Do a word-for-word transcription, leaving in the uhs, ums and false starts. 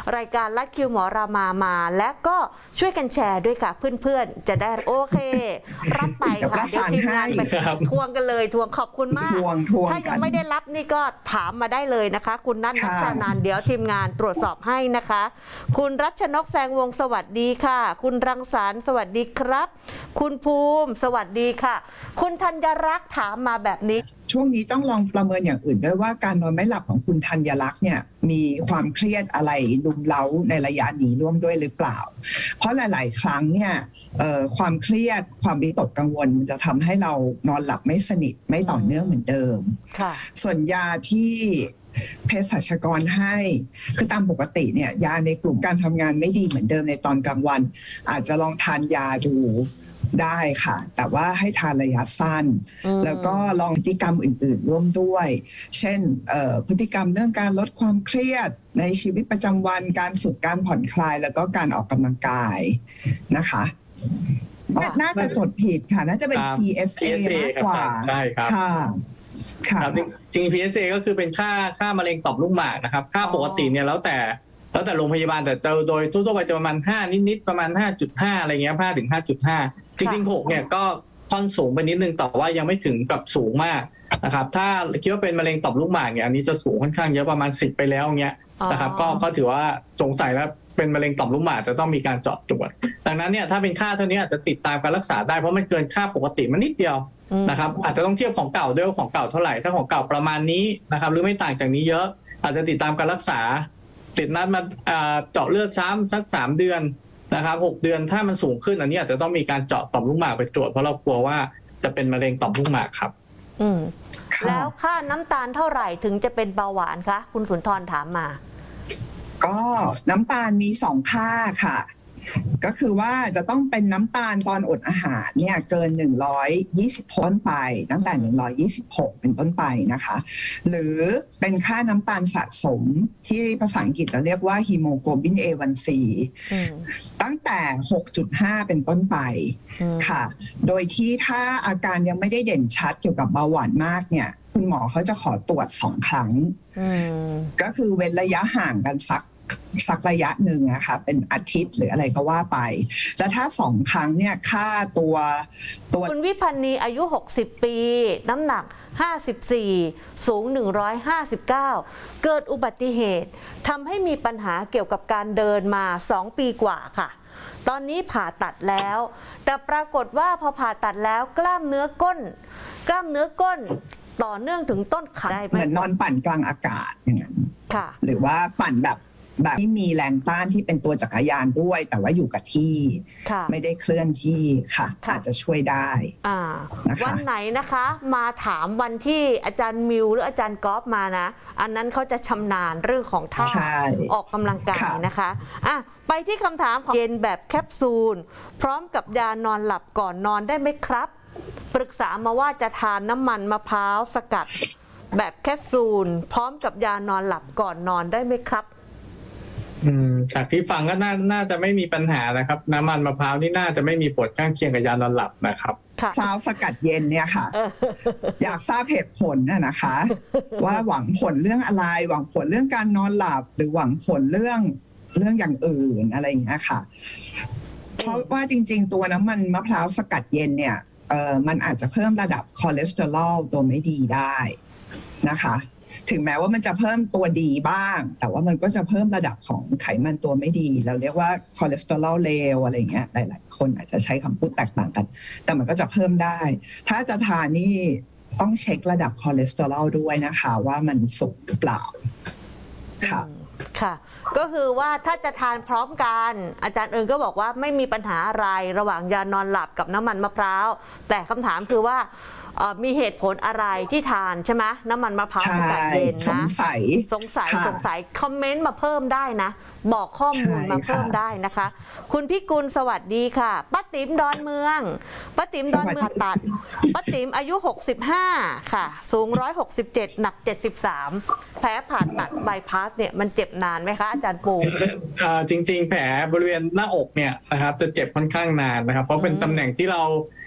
รายการลัดคิวหมอรามามา และก็ช่วยกันแชร์ด้วยค่ะเพื่อนๆจะได้โอเค รับไปค่ะเดี๋ยวทีมงานไปทวงกันเลยทวงขอบคุณมากถ้ายังไม่ได้รับนี่ก็ถามมาได้เลยนะคะคุณนัทนัชชานานเดี๋ยวทีมงานตรวจสอบให้นะคะคุณรัชนกแสงวงสวัสดีค่ะคุณรังสรรค์สวัสดีครับคุณภูมิสวัสดีค่ะคุณธัญรักษ์ถามมาแบบนี้ช่วงนี้ต้องลองประเมินอย่างอื่นด้วยว่าการนอนไม่หลับของคุณธัญลักษณ์เนี่ยมีความเครียดอะไรลุมเล้าในระยะนี้ร่วมด้วยหรือเปล่าเพราะหลายๆครั้งเนี่ยความเครียดความวิตกกังวลจะทำให้เรานอนหลับไม่สนิทไม่ต่อเนื่องเหมือนเดิมส่วนยาที่เภสัชกรให้คือตามปกติเนี่ยยาในกลุ่มการทำงานไม่ดีเหมือนเดิมในตอนกลางวันอาจจะลองทานยาดูได้ค่ะแต่ว่าให้ทานระยะสั้นแล้วก็ลองพฤติกรรมอื่นๆร่วมด้วยเช่นพฤติกรรมเรื่องการลดความเครียดในชีวิตประจำวันการฝึกการผ่อนคลายแล้วก็การออกกำลังกายนะคะน่าจะจดผิดค่ะน่าจะเป็น พี เอส เอ มากกว่าใช่ครับครับจริง พี เอส เอ ก็คือเป็นค่าค่ามะเร็งต่อมลูกหมากนะครับค่าปกติเนี่ยแล้วแต่แล้วแต่โรงพยาบาลแต่เจอโดยทั่วๆไปจะประมาณห้านิดๆประมาณ ห้าจุดห้า อะไรเงี้ยห้าถึง ห้าจุดห้า จริงๆหกเนี่ยก็ค่อนสูงไปนิดนึงแต่ว่ายังไม่ถึงกับสูงมากนะครับถ้าคิดว่าเป็นมะเร็งต่อมลูกหมากเนี่ยอันนี้จะสูงค่อนข้างเยอะประมาณสิบไปแล้วเงี้ยนะครับก็ก็ถือว่าสงสัยแล้วเป็นมะเร็งต่อมลูกหมากจะต้องมีการเจาะตรวจดังนั้นเนี่ยถ้าเป็นค่าเท่านี้อาจจะติดตามการรักษาได้เพราะมันเกินค่าปกติมันนิดเดียวนะครับอาจจะต้องเทียบของเก่าด้วยว่าของเก่าเท่าไหร่ถ้าของเก่าประมาณนี้นะครับหรือไม่ต่างจากนี้เยอะอาจจะติดตามการรักษาติดนัดมาเจาะเลือดซ้ำสักสามเดือนนะครับหกเดือนถ้ามันสูงขึ้นอันนี้อาจจะต้องมีการเจาะต่อมลูกหมากไปตรวจเพราะเรากลัวว่าจะเป็นมะเร็งต่อมลูกหมากครับอืมแล้วค่าน้ำตาลเท่าไหร่ถึงจะเป็นเบาหวานคะคุณสุนทรถามมาก็น้ำตาลมีสองค่าค่ะก็คือว่าจะต้องเป็นน้ำตาลตอนอดอาหารเนี่ยเกินหนึ่งร้อยยี่สิบต้นไปตั้งแต่หนึ่งร้อยยี่สิบหกเป็นต้นไปนะคะหรือเป็นค่าน้ำตาลสะสมที่ภาษาอังกฤษเราเรียกว่าฮีโมโกลบิน เอ วัน ซี ตั้งแต่ หกจุดห้า เป็นต้นไปค่ะโดยที่ถ้าอาการยังไม่ได้เด่นชัดเกี่ยวกับเบาหวานมากเนี่ยคุณหมอเขาจะขอตรวจสองครั้งก็คือเว้นระยะห่างกันสักสักระยะหนึ่งนะคะเป็นอาทิตย์หรืออะไรก็ว่าไปแล้วถ้าสองครั้งเนี่ยค่าตัวตัวคุณวิพันธ์นีอายุหกสิบปีน้ำหนักห้าสิบสี่สูงหนึ่งร้อยห้าสิบเก้าเกิดอุบัติเหตุทำให้มีปัญหาเกี่ยวกับการเดินมาสองปีกว่าค่ะตอนนี้ผ่าตัดแล้วแต่ปรากฏว่าพอผ่าตัดแล้วกล้ามเนื้อก้นกล้ามเนื้อก้นต่อเนื่องถึงต้นขาได้ไหมเหมือนนอนปั่นกลางอากาศอย่างนั้นค่ะหรือว่าปั่นแบบแบบที่มีแรงต้านที่เป็นตัวจักรยานด้วยแต่ว่าอยู่กับที่ไม่ได้เคลื่อนที่ค่ะอาจจะช่วยได้วันไหนนะคะมาถามวันที่อาจารย์มิวหรืออาจารย์ก๊อฟมานะอันนั้นเขาจะชำนาญเรื่องของท่าออกกำลังกายนะคะอ่ะไปที่คำถามของเย็นแบบแคปซูลพร้อมกับยานอนหลับก่อนนอนได้ไหมครับปรึกษามาว่าจะทานน้ำมันมะพร้าวสกัดแบบแคปซูลพร้อมกับยานอนหลับก่อนนอนได้ไหมครับอืมจากที่ฟังก็น่าน่าจะไม่มีปัญหานะครับน้ำมันมะพร้าวที่น่าจะไม่มีผลข้างเคียงกับยานอนหลับนะครับมะพร้าวสกัดเย็นเนี่ยค่ะอยากทราบเหตุผลน่ะนะคะว่าหวังผลเรื่องอะไรหวังผลเรื่องการนอนหลับหรือหวังผลเรื่องเรื่องอย่างอื่นอะไรอย่างเงี้ยค่ะเพราะว่าจริงๆตัวน้ำมันมะพร้าวสกัดเย็นเนี่ยเอ่อมันอาจจะเพิ่มระดับคอเลสเตอรอลตัวไม่ดีได้นะคะถึงแม้ว่ามันจะเพิ่มตัวดีบ้างแต่ว่ามันก็จะเพิ่มระดับของไขมันตัวไม่ดีเราเรียกว่าคอเลสเตอรอลเลวอะไรเงี้ยหลายๆคนอาจจะใช้คำพูดแตกต่างกันแต่มันก็จะเพิ่มได้ถ้าจะทานนี่ต้องเช็คระดับคอเลสเตอรอลด้วยนะคะว่ามันสูงหรือเปล่าค่ะค่ะก็คือว่าถ้าจะทานพร้อมกันอาจารย์เอิญก็บอกว่าไม่มีปัญหาอะไรระหว่างยานอนหลับกับน้ำมันมะพร้าวแต่คำถามคือว่ามีเหตุผลอะไรที่ทานใช่ไหมน้ำมันมะพร้าวสกัดเย็นนะสงสัยสงสัยสงสัยคอมเมนต์มาเพิ่มได้นะบอกข้อมูลมาเพิ่มได้นะคะคุณพิกุลสวัสดีค่ะป้าติ๋มดอนเมืองป้าติ๋มดอนเมืองตัดป้าติ๋มอายุหกสิบห้าค่ะสูงหนึ่งร้อยหกสิบเจ็ดหนักเจ็ดสิบสามแผลผ่าตัดบายพาสเนี่ยมันเจ็บนานไหมคะอาจารย์ปูจริงๆแผลบริเวณหน้าอกเนี่ยนะครับจะเจ็บค่อนข้างนานนะครับเพราะเป็นตำแหน่งที่เรา